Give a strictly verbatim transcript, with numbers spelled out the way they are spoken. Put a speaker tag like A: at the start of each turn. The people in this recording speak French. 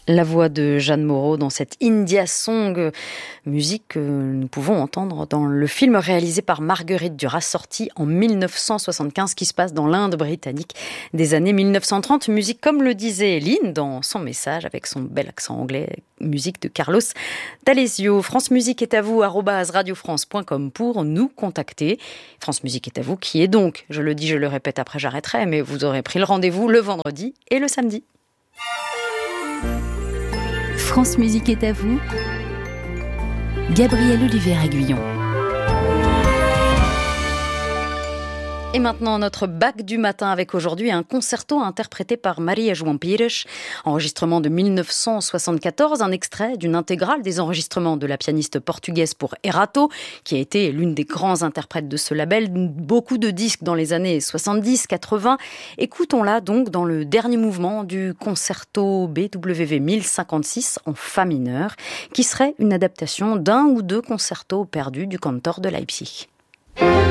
A: La voix de Jeanne Moreau dans cette India Song, musique que nous pouvons entendre dans le film réalisé par Marguerite Duras, sorti en mille neuf cent soixante-quinze, qui se passe dans l'Inde britannique des années mille neuf cent trente. Musique, comme le disait Lynn dans son message, avec son bel accent anglais, musique de Carlos D'Alessio. France Musique est à vous, arobase radiofrance point com pour nous contacter. France Musique est à vous, qui est donc, je le dis, je le répète, après j'arrêterai, mais vous aurez pris le rendez-vous le vendredi et le samedi.
B: France Musique est à vous, Gabriel Olivier-Aguillon.
A: Et maintenant, notre bac du matin avec aujourd'hui un concerto interprété par Maria João Pires, enregistrement de mille neuf cent soixante-quatorze, un extrait d'une intégrale des enregistrements de la pianiste portugaise pour Erato, qui a été l'une des grands interprètes de ce label, beaucoup de disques dans les années soixante-dix quatre-vingts. Écoutons-la donc dans le dernier mouvement du concerto B W V mille cinquante-six en fa mineur, qui serait une adaptation d'un ou deux concertos perdus du cantor de Leipzig.